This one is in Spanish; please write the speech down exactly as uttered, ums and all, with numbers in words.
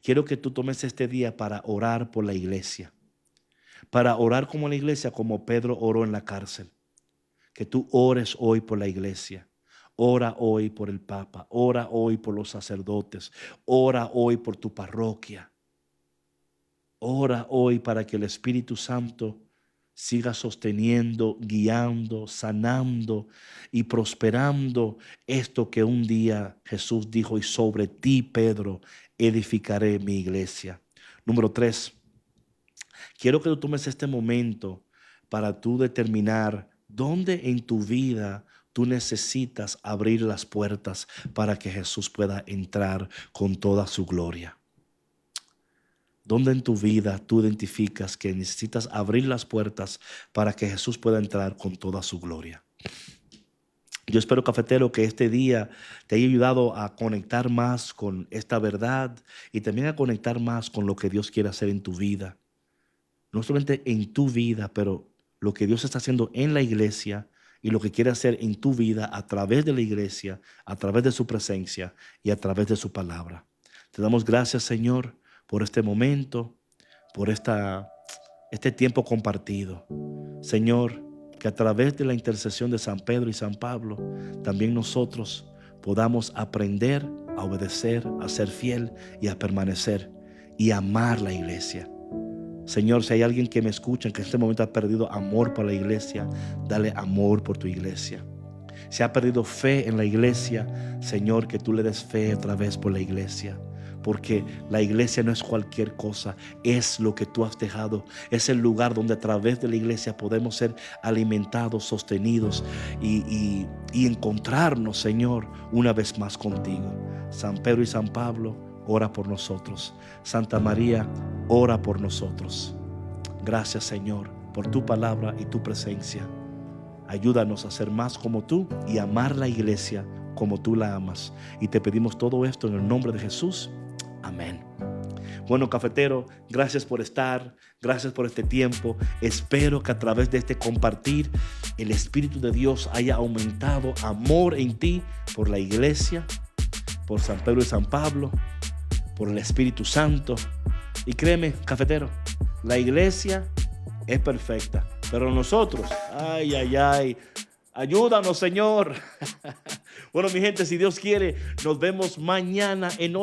quiero que tú tomes este día para orar por la iglesia. Para orar como la iglesia, como Pedro oró en la cárcel. Que tú ores hoy por la iglesia. Ora hoy por el Papa. Ora hoy por los sacerdotes. Ora hoy por tu parroquia. Ora hoy para que el Espíritu Santo siga sosteniendo, guiando, sanando y prosperando esto que un día Jesús dijo: y sobre ti, Pedro, edificaré mi iglesia. Número tres, quiero que tú tomes este momento para tú determinar dónde en tu vida tú necesitas abrir las puertas para que Jesús pueda entrar con toda su gloria. ¿Dónde en tu vida tú identificas que necesitas abrir las puertas para que Jesús pueda entrar con toda su gloria? Yo espero, cafetero, que este día te haya ayudado a conectar más con esta verdad y también a conectar más con lo que Dios quiere hacer en tu vida. No solamente en tu vida, pero lo que Dios está haciendo en la iglesia y lo que quiere hacer en tu vida a través de la iglesia, a través de su presencia y a través de su palabra. Te damos gracias, Señor, por este momento, por esta, este tiempo compartido. Señor, que a través de la intercesión de San Pedro y San Pablo, también nosotros podamos aprender a obedecer, a ser fiel y a permanecer y amar la iglesia. Señor, si hay alguien que me escucha que en este momento ha perdido amor por la iglesia, dale amor por tu iglesia. Si ha perdido fe en la iglesia, Señor, que tú le des fe otra vez por la iglesia. Porque la iglesia no es cualquier cosa, es lo que tú has dejado. Es el lugar donde a través de la iglesia podemos ser alimentados, sostenidos y, y, y encontrarnos, Señor, una vez más contigo. San Pedro y San Pablo, ora por nosotros. Santa María, ora por nosotros. Gracias, Señor, por tu palabra y tu presencia. Ayúdanos a ser más como tú y amar la iglesia como tú la amas. Y te pedimos todo esto en el nombre de Jesús. Amén. Bueno, cafetero, gracias por estar, gracias por este tiempo. Espero que a través de este compartir el Espíritu de Dios haya aumentado amor en ti por la iglesia, por San Pedro y San Pablo, por el Espíritu Santo. Y créeme, cafetero, la iglesia es perfecta, pero nosotros, ay, ay, ay, ayúdanos, Señor. Bueno, mi gente, si Dios quiere, nos vemos mañana en otro